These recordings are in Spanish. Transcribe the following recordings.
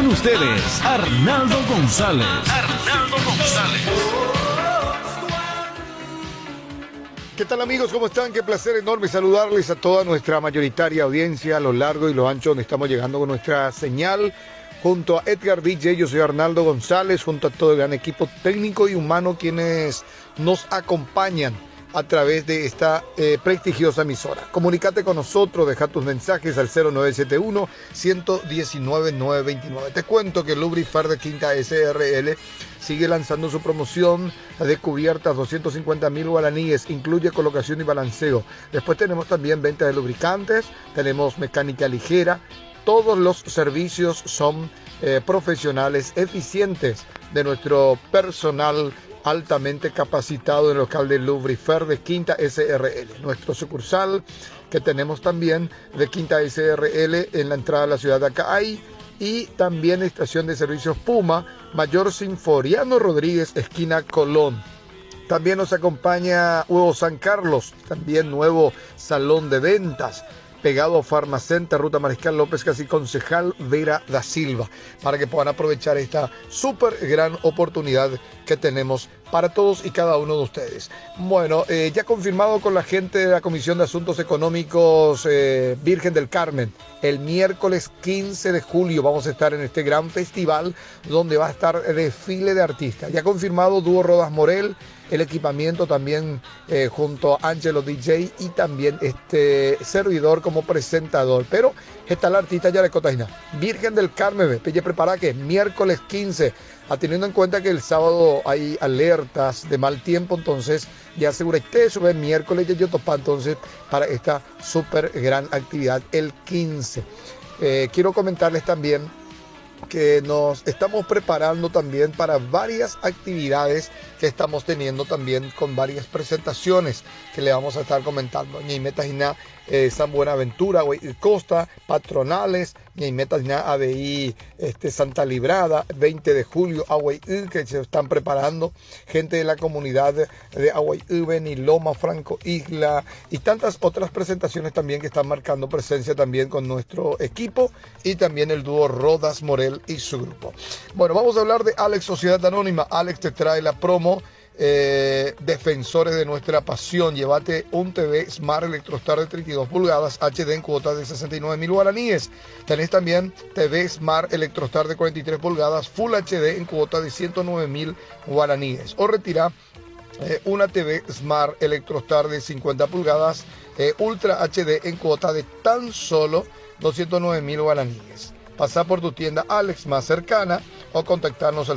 ustedes, Arnaldo González. ¿Qué tal, amigos? ¿Cómo están? Qué placer enorme saludarles a toda nuestra mayoritaria audiencia a lo largo y lo ancho donde estamos llegando con nuestra señal. Junto a Edgar DJ, yo soy Arnaldo González, junto a todo el gran equipo técnico y humano quienes nos acompañan a través de esta prestigiosa emisora. Comunícate con nosotros, deja tus mensajes al 0971-119-929. Te cuento que Lubrifer de Quinta SRL sigue lanzando su promoción de cubiertas 250,000 guaraníes, incluye colocación y balanceo. Después tenemos también venta de lubricantes, tenemos mecánica ligera. Todos los servicios son profesionales, eficientes de nuestro personal altamente capacitado en el local de Lubrifer de Quinta SRL. Nuestro sucursal que tenemos también de Quinta SRL en la entrada de la ciudad de Acay, y también estación de servicios Puma, Mayor Sinforiano Rodríguez, esquina Colón. También nos acompaña Huevo San Carlos, también nuevo salón de ventas, pegado a Farmacenter, Ruta Mariscal López, casi Concejal Vera da Silva, para que puedan aprovechar esta súper gran oportunidad que tenemos para todos y cada uno de ustedes. Bueno, ya confirmado con la gente de la Comisión de Asuntos Económicos Virgen del Carmen, el miércoles 15 de julio vamos a estar en este gran festival donde va a estar desfile de artistas. Ya confirmado Dúo Rodas Morel, el equipamiento también junto a Angelo DJ y también este servidor como presentador. Pero está la artista ya de Cotaina, Virgen del Carmen, pelle prepara que miércoles 15, teniendo en cuenta que el sábado hay alertas de mal tiempo, entonces ya asegúrate sobre miércoles ya yo topa entonces para esta súper gran actividad el 15. Quiero comentarles también que nos estamos preparando también para varias actividades que estamos teniendo también con varias presentaciones que le vamos a estar comentando. Ni metas y nada, San Buenaventura, Costa, patronales, ni metas y nada, ABI, Santa Librada, 20 de julio, Aguay, que se están preparando, gente de la comunidad de Aguay, Beni, Loma, Franco, Isla, y tantas otras presentaciones también que están marcando presencia también con nuestro equipo y también el dúo Rodas Morel y su grupo. Bueno, vamos a hablar de Alex Sociedad Anónima. Alex te trae la promo defensores de nuestra pasión. Llévate un TV Smart Electrostar de 32 pulgadas HD en cuotas de 69,000 guaraníes. Tenés también TV Smart Electrostar de 43 pulgadas Full HD en cuotas de 109,000 guaraníes. O retira una TV Smart Electrostar de 50 pulgadas Ultra HD en cuota de tan solo 209,000 guaraníes. Pasá por tu tienda Alex más cercana o contactarnos al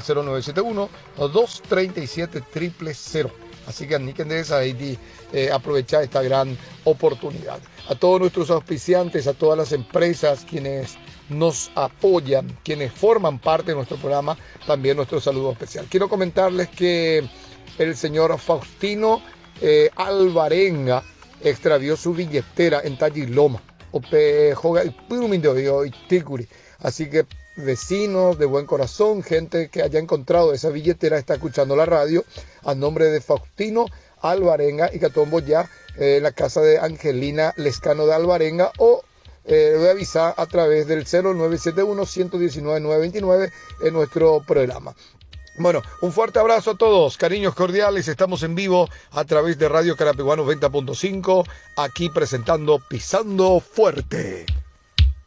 0971-237-000. Así que níquendes ahí aprovechar esta gran oportunidad. A todos nuestros auspiciantes, a todas las empresas quienes nos apoyan, quienes forman parte de nuestro programa, también nuestro saludo especial. Quiero comentarles que el señor Faustino Alvarenga extravió su billetera en Talliloma. Así que vecinos de buen corazón, gente que haya encontrado esa billetera, está escuchando la radio, a nombre de Faustino Alvarenga y Catombo ya, la casa de Angelina Lescano de Alvarenga, o le voy a avisar a través del 0971-119-929 en nuestro programa. Bueno, un fuerte abrazo a todos, cariños cordiales, estamos en vivo a través de Radio Carapeguá 90.5, aquí presentando Pisando Fuerte.